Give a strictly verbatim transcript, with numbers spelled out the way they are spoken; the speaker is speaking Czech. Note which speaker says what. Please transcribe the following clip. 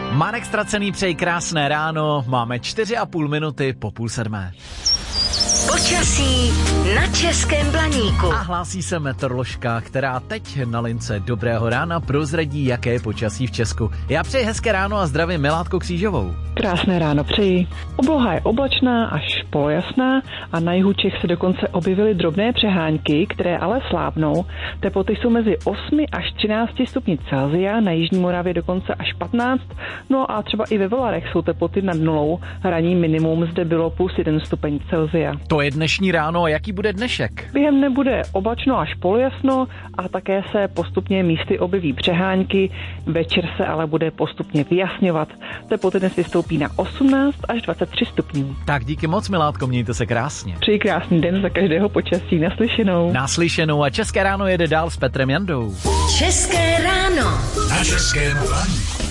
Speaker 1: Marek Ztracený přeji krásné ráno, máme čtyři a půl minuty po půl sedmé.
Speaker 2: Počasí na Českém Blaníku.
Speaker 1: A hlásí se meteoroložka, která teď na lince Dobrého rána prozradí, jaké je počasí v Česku. Já přeji hezké ráno a zdravím Miládko Křížovou.
Speaker 3: Krásné ráno přeji. Obloha je oblačná až polojasná a na jihu Čech se dokonce objevily drobné přehánky, které ale slábnou. Teploty jsou mezi osmi až třinácti stupni Celsia, na jižní Moravě dokonce až patnáct, no a třeba i ve Valarech jsou teploty nad nulou, ranní minimum zde bylo plus jeden stupeň Celsia.
Speaker 1: To je dnešní ráno, a jaký bude dnešek?
Speaker 3: Během nebude oblačno až polojasno a také se postupně místy objeví přehánky, večer se ale bude postupně vyjasňovat. Teploty dnes vystoupí na osmnáct až dvacet tři stupňů.
Speaker 1: Tak díky moc, Miládko, mějte se krásně.
Speaker 3: Přeji krásný den za každého počasí. Naslyšenou.
Speaker 1: Naslyšenou a České ráno jede dál s Petrem Jandou.
Speaker 2: České ráno.
Speaker 4: Na Českém Blaníku.